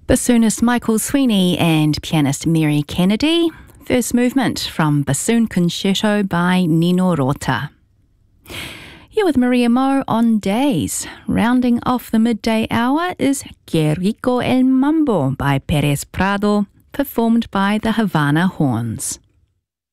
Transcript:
Bassoonist Michael Sweeney and pianist Mary Kennedy. First movement from Bassoon Concerto by Nino Rota. You're with Maria Mo on Days. Rounding off the midday hour is Que Rico El Mambo by Perez Prado, performed by the Havana Horns.